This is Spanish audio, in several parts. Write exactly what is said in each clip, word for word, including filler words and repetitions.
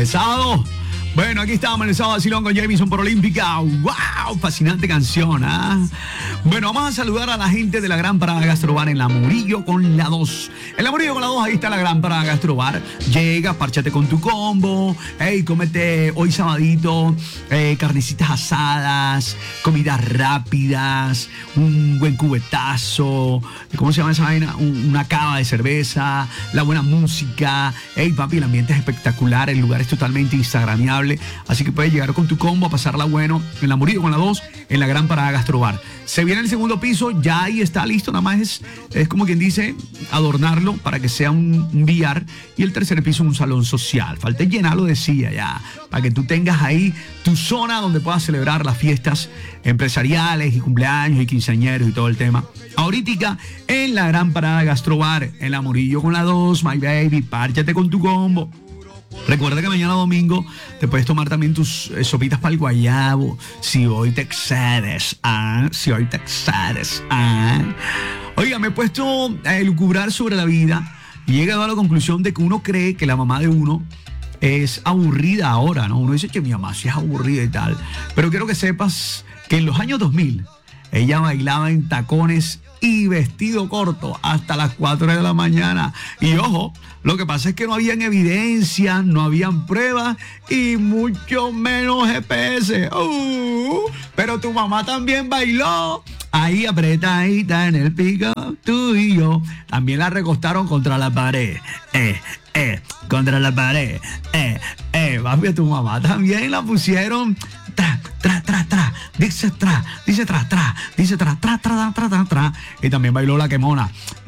de sábado. Bueno, aquí estamos en el sábado vacilón con Jamison por Olímpica. ¡Wow! Fascinante canción, ¿ah? ¿eh? Bueno, vamos a saludar a la gente de la Gran Parada Gastrobar en La Murillo con la dos. En La Murillo con la dos, ahí está la Gran Parada Gastrobar. Llega, párchate con tu combo. Hey, cómete hoy sabadito eh, carnecitas asadas, comidas rápidas, un buen cubetazo. ¿Cómo se llama esa vaina? Un, una cava de cerveza, la buena música. Hey, papi, el ambiente es espectacular. El lugar es totalmente instagramiable. Así que puedes llegar con tu combo a pasarla bueno en La Murillo con la dos, en la Gran Parada Gastrobar. Se viene el segundo piso, ya ahí está listo, nada más es, es como quien dice, adornarlo para que sea un, un billar. Y el tercer piso un salón social. Falta llenarlo de silla ya, para que tú tengas ahí tu zona donde puedas celebrar las fiestas empresariales y cumpleaños y quinceañeros y todo el tema. Ahorita en la Gran Parada Gastrobar, en La Murillo con la dos, my baby, párchate con tu combo. Recuerda que mañana domingo te puedes tomar también tus eh, sopitas para el guayabo. Si hoy te excedes, ah, si hoy te excedes, ah. Oiga, me he puesto a elucubrar sobre la vida y he llegado a la conclusión de que uno cree que la mamá de uno es aburrida ahora, ¿no? Uno dice que mi mamá sí es aburrida y tal. Pero quiero que sepas que en los años dos mil ella bailaba en tacones y vestido corto hasta las cuatro de la mañana. Y ojo, lo que pasa es que no habían evidencias, no habían pruebas y mucho menos G P S. Uh, pero tu mamá también bailó. Ahí apretadita en el pico, tú y yo. También la recostaron contra la pared. Eh, eh, contra la pared. Eh, eh, papi, a tu mamá también la pusieron. Tra, tra, tra, tra, dice tra, dice tra, tra, dice tra, tra, tra, tra, tra, tra. Y también bailó la quemona.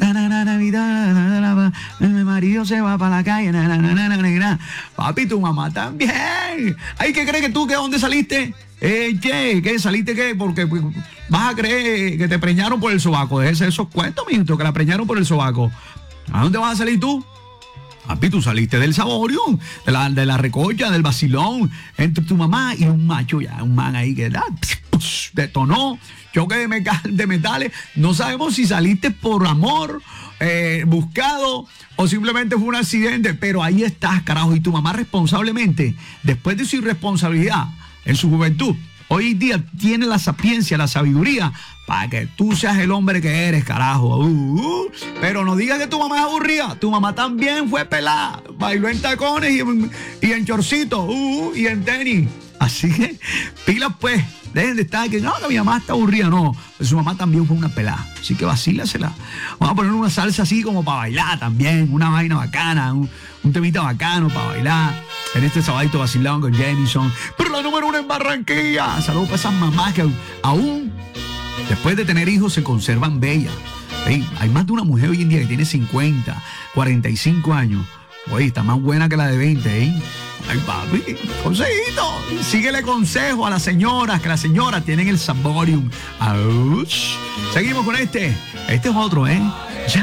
Mi marido se va para la calle. Papi, tu mamá también. Ay, ¿qué crees que tú, que dónde saliste? Eh, ¿qué? ¿Qué? ¿Saliste qué? Porque pues, vas a creer que te preñaron por el sobaco. Déjese esos cuentos, mijito, que la preñaron por el sobaco. ¿A dónde vas a salir tú? Papi, tú saliste del saborio, de la, de la recocha, del vacilón, entre tu mamá y un macho ya, un man ahí que da, detonó, choque de, meca, de metales. No sabemos si saliste por amor, eh, buscado, o simplemente fue un accidente, pero ahí estás, carajo. Y tu mamá responsablemente, después de su irresponsabilidad en su juventud, hoy día tiene la sapiencia, la sabiduría, para que tú seas el hombre que eres, carajo. Uh, uh. Pero no digas que tu mamá es aburrida. Tu mamá también fue pelada. Bailó en tacones y en, y en chorcitos uh, y en tenis. Así que, pilas pues. Dejen de estar que no, que mi mamá está aburrida. No, pues su mamá también fue una pelada. Así que vacílasela. Vamos a poner una salsa así como para bailar también. Una vaina bacana, un, un temita bacano para bailar. En este sabadito vacilado con Jamison. Pero la número uno en Barranquilla. Saludos para esas mamás que aún, después de tener hijos, se conservan bellas. Hey, hay más de una mujer hoy en día que tiene cincuenta, cuarenta y cinco años. Oye, está más buena que la de veinte, ¿eh? Ay, papi, consejito. Síguele consejo a las señoras, que las señoras tienen el saborium. Auch. Seguimos con este. Este es otro, ¿eh?